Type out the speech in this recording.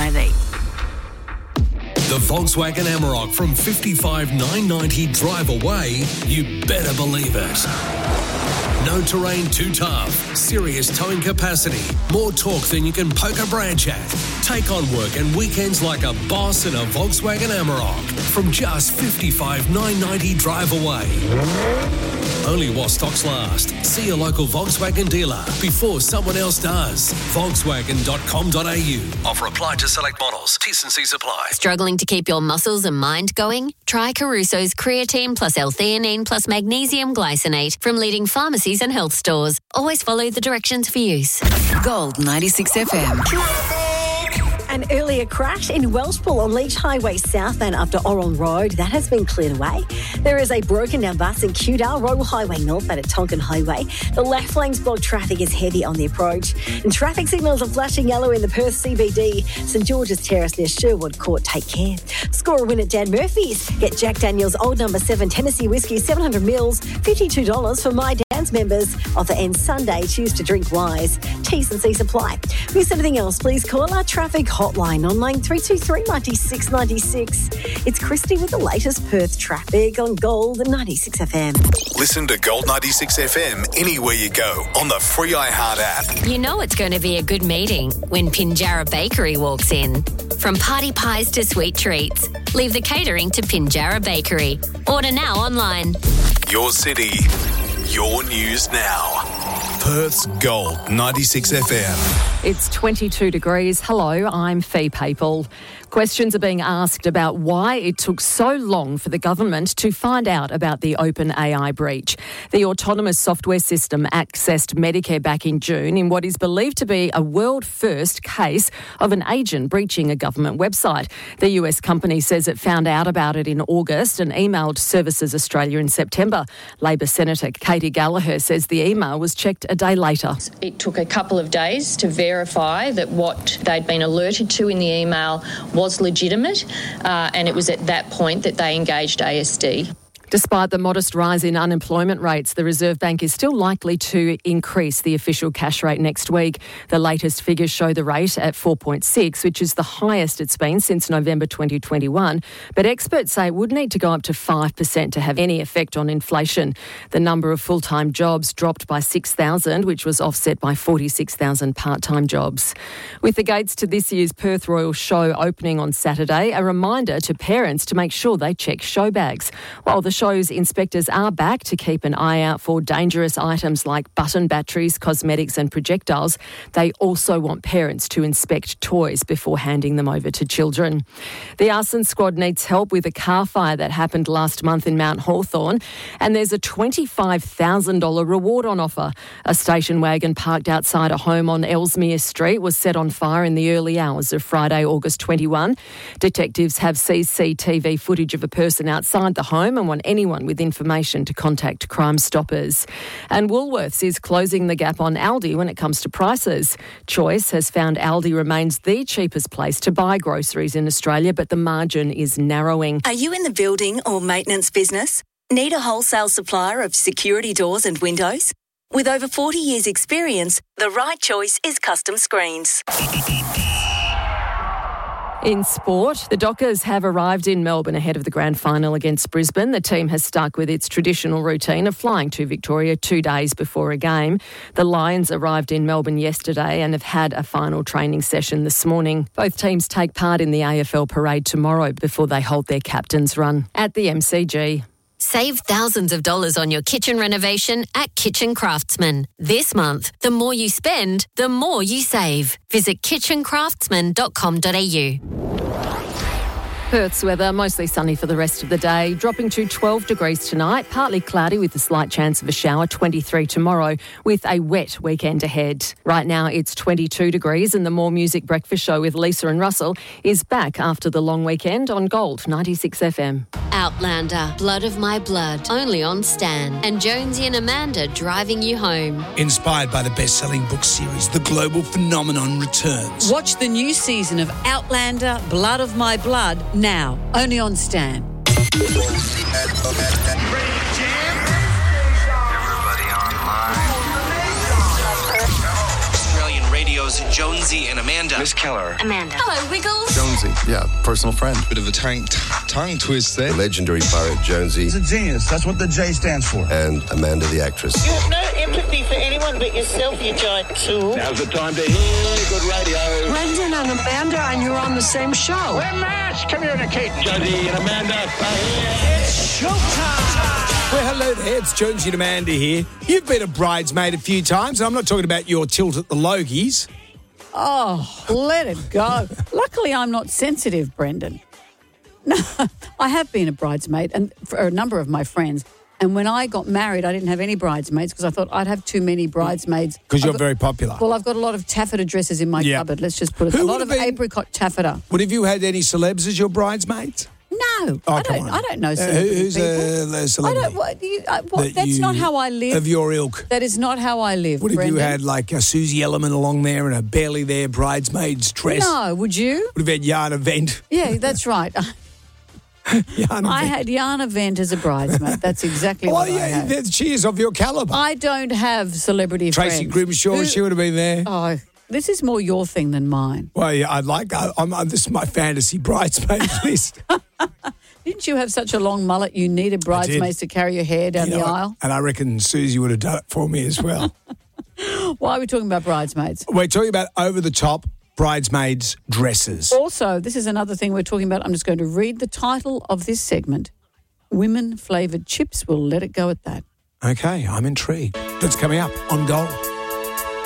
Friday. The Volkswagen Amarok from $55,990 drive away, you better believe it. No terrain too tough, serious towing capacity, more torque than you can poke a branch at. Take on work and weekends like a boss in a Volkswagen Amarok from just $55,990 drive away. Only while stocks last. See your local Volkswagen dealer before someone else does. Volkswagen.com.au. Offer applied to select models. T&Cs apply. Struggling to keep your muscles and mind going? Try Caruso's creatine plus L-theanine plus magnesium glycinate from leading pharmacies and health stores. Always follow the directions for use. Gold 96 FM. An earlier crash in Welshpool on Leach Highway southbound up to Oron Road. That has been cleared away. There is a broken down bus in Kewdale, Royal Highway northbound at Tonkin Highway. The left lane's blocked, traffic is heavy on the approach. And traffic signals are flashing yellow in the Perth CBD. St George's Terrace near Sherwood Court. Take care. Score a win at Dan Murphy's. Get Jack Daniel's Old No. 7 Tennessee Whiskey 700 mils, $52 for My Dan's members. Offer ends Sunday. Choose to drink wise. T&Cs apply. Miss anything else, please call our traffic hotline on line 323 96 96. It's Christy with the latest Perth traffic on Gold 96 FM. Listen to Gold 96 FM anywhere you go on the free iHeart app. You know it's going to be a good meeting when Pinjarra Bakery walks in. From party pies to sweet treats, leave the catering to Pinjarra Bakery. Order now online. Your city, your news now. Perth's Gold 96 FM. It's 22 degrees. Hello, I'm Fee Papel. Questions are being asked about why it took so long for the government to find out about the OpenAI breach. The autonomous software system accessed Medicare back in June in what is believed to be a world-first case of an agent breaching a government website. The US company says it found out about it in August and emailed Services Australia in September. Labor Senator Katie Gallagher says the email was checked a day later. It took a couple of days to verify that what they'd been alerted to in the email was legitimate, and it was at that point that they engaged ASD. Despite the modest rise in unemployment rates, the Reserve Bank is still likely to increase the official cash rate next week. The latest figures show the rate at 4.6, which is the highest it's been since November 2021. But experts say it would need to go up to 5% to have any effect on inflation. The number of full-time jobs dropped by 6,000, which was offset by 46,000 part-time jobs. With the gates to this year's Perth Royal Show opening on Saturday, a reminder to parents to make sure they check show bags. While the show's inspectors are back to keep an eye out for dangerous items like button batteries, cosmetics and projectiles, they also want parents to inspect toys before handing them over to children. The arson squad needs help with a car fire that happened last month in Mount Hawthorn, and there's a $25,000 reward on offer. A station wagon parked outside a home on Ellesmere Street was set on fire in the early hours of Friday, August 21. Detectives have CCTV footage of a person outside the home and want anyone with information to contact Crime Stoppers. And Woolworths is closing the gap on Aldi when it comes to prices. Choice has found Aldi remains the cheapest place to buy groceries in Australia, but the margin is narrowing. Are you in the building or maintenance business? Need a wholesale supplier of security doors and windows? With over 40 years' experience, the right choice is Custom Screens. In sport, the Dockers have arrived in Melbourne ahead of the grand final against Brisbane. The team has stuck with its traditional routine of flying to Victoria 2 days before a game. The Lions arrived in Melbourne yesterday and have had a final training session this morning. Both teams take part in the AFL parade tomorrow before they hold their captain's run at the MCG. Save thousands of dollars on your kitchen renovation at Kitchen Craftsman. This month, the more you spend, the more you save. Visit kitchencraftsman.com.au. Perth's weather, mostly sunny for the rest of the day, dropping to 12 degrees tonight, partly cloudy with a slight chance of a shower, 23 tomorrow, with a wet weekend ahead. Right now it's 22 degrees and the More Music Breakfast Show with Lisa and Russell is back after the long weekend on Gold 96 FM. Outlander, Blood of My Blood, only on Stan. And Jonesy and Amanda driving you home. Inspired by the best-selling book series, the global phenomenon returns. Watch the new season of Outlander, Blood of My Blood now, only on Stan. Australian radio's Jonesy and Amanda. Miss Keller. Amanda. Hello, Wiggles. Jonesy, yeah, personal friend. Bit of a tongue twist there. The legendary pirate Jonesy. He's a genius. That's what the J stands for. And Amanda, the actress. You have no empathy for anyone but yourself, you giant tool. Now's the time to hear good radio. Brendan and Amanda, and you're on the same show. We're mass communicate. Jonesy and Amanda are here. It's showtime. Well, hello there. It's Jonesy and Amanda here. You've been a bridesmaid a few times, and I'm not talking about your tilt at the Logies. Oh, let it go. Luckily, I'm not sensitive, Brendan. No, I have been a bridesmaid and for a number of my friends. And when I got married, I didn't have any bridesmaids because I thought I'd have too many bridesmaids. Because you're very popular. Well, I've got a lot of taffeta dresses in my cupboard. Let's just put it. A lot of apricot taffeta. Would have you had any celebs as your bridesmaids? No, Oh, I don't know celebrity who's people. a celebrity? That's not how I live. Of your ilk. That is not how I live, What if Brendan. you had like a Susie Ellerman along there in a barely there bridesmaid's dress? No, would you? Would have had Jana Vent. Yeah, that's right. I had Jana Vent as a bridesmaid. That's exactly what I had. She is of your calibre. I don't have celebrity friends. Tracy Grimshaw, she would have been there. Oh, this is more your thing than mine. Well, yeah, this is my fantasy bridesmaid list. Didn't you have such a long mullet you needed bridesmaids to carry your hair down the aisle? And I reckon Susie would have done it for me as well. Why are we talking about bridesmaids? We're talking about over-the-top bridesmaids' dresses. Also, this is another thing we're talking about. I'm just going to read the title of this segment. Women-flavoured chips. We'll let it go at that. Okay, I'm intrigued. That's coming up on Gold.